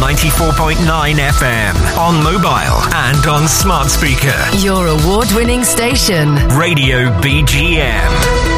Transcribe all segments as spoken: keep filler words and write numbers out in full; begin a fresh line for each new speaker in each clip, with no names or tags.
ninety-four point nine F M, on mobile and on smart speaker.
Your award-winning station.
Radio B G M.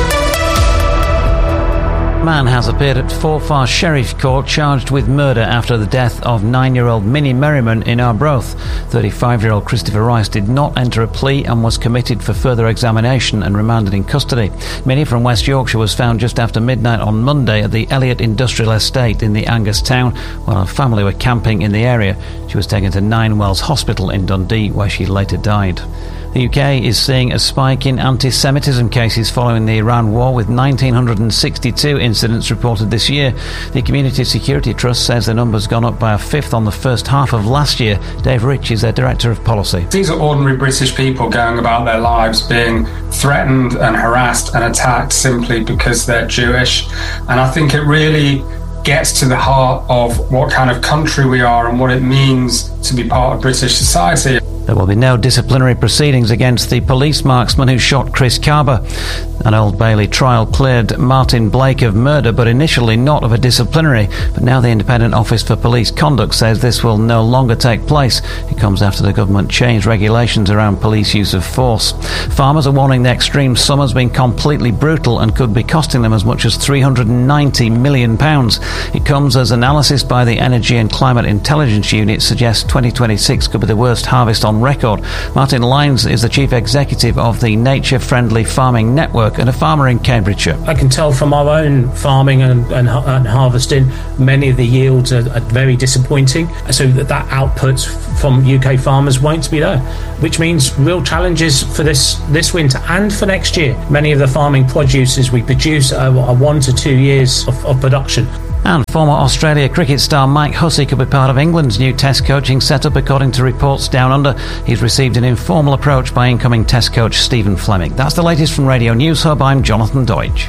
Man has appeared at Forfar Sheriff Court charged with murder after the death of nine-year-old Minnie Merriman in Arbroath. thirty-five-year-old Christopher Rice did not enter a plea and was committed for further examination and remanded in custody. Minnie from West Yorkshire was found just after midnight on Monday at the Elliott Industrial Estate in the Angus town while her family were camping in the area. She was taken to Ninewells Hospital in Dundee where she later died. The U K is seeing a spike in anti-Semitism cases following the Iran war, with one thousand nine hundred sixty-two incidents reported this year. The Community Security Trust says the number's gone up by a fifth on the first half of last year. Dave Rich is their Director of Policy.
These are ordinary British people going about their lives being threatened and harassed and attacked simply because they're Jewish. And I think it really gets to the heart of what kind of country we are and what it means to be part of British society.
There will be no disciplinary proceedings against the police marksman who shot Chris Carber. An Old Bailey trial cleared Martin Blake of murder, but initially not of a disciplinary. But now the Independent Office for Police Conduct says this will no longer take place. It comes after the government changed regulations around police use of force. Farmers are warning the extreme summer's been completely brutal and could be costing them as much as three hundred ninety million pounds. It comes as analysis by the Energy and Climate Intelligence Unit suggests twenty twenty-six could be the worst harvest on record. Martin Lyons is the chief executive of the Nature Friendly Farming Network and a farmer in Cambridgeshire.
I can tell from our own farming and, and, and harvesting, many of the yields are, are very disappointing, so that that output from U K farmers won't be there, which means real challenges for this, this winter and for next year. Many of the farming produces we produce are, are one to two years of, of production.
And former Australia cricket star Mike Hussey could be part of England's new Test coaching setup, according to reports down under. He's received an informal approach by incoming Test coach Stephen Fleming. That's the latest from Radio News Hub. I'm Jonathan Deutsch.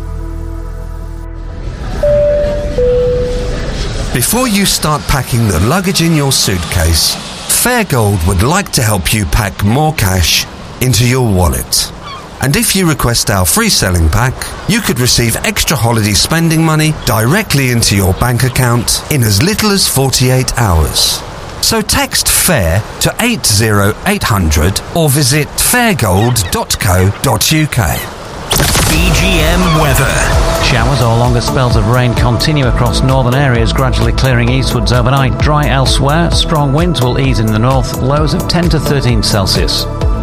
Before you start packing the luggage in your suitcase, Fairgold would like to help you pack more cash into your wallet. And if you request our free selling pack, you could receive extra holiday spending money directly into your bank account in as little as forty-eight hours. So text FAIR to eight zero eight hundred or visit fairgold dot co dot uk.
B G M weather.
Showers or longer spells of rain continue across northern areas, gradually clearing eastwards overnight. Dry elsewhere. Strong winds will ease in the north. Lows of ten to thirteen Celsius.